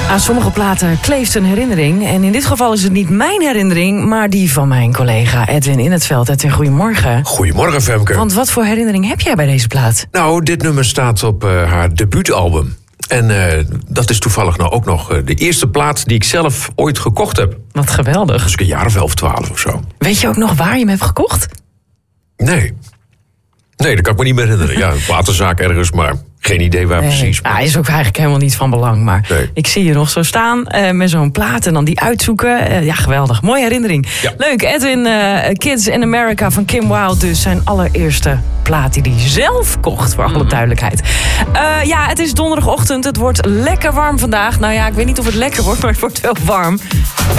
Aan sommige platen kleeft een herinnering. En in dit geval is het niet mijn herinnering, maar die van mijn collega Edwin In het Veld. Edwin, goedemorgen. Goedemorgen, Femke. Want wat voor herinnering heb jij bij deze plaat? Nou, dit nummer staat op haar debuutalbum. En dat is toevallig nou ook nog de eerste plaat die ik zelf ooit gekocht heb. Wat geweldig. Dus ik een jaar of 11, 12 of zo. Weet je ook nog waar je hem hebt gekocht? Nee, dat kan ik me niet meer herinneren. Ja, een platenzaak ergens, maar geen idee waar precies. Hij is ook eigenlijk helemaal niet van belang. Maar ik zie je nog zo staan met zo'n plaat en dan die uitzoeken. Ja, geweldig. Mooie herinnering. Ja. Leuk. Edwin, Kids in America van Kim Wilde. Dus zijn allereerste plaat die hij zelf kocht, voor alle duidelijkheid. Ja, het is donderdagochtend. Het wordt lekker warm vandaag. Nou ja, ik weet niet of het lekker wordt, maar het wordt wel warm.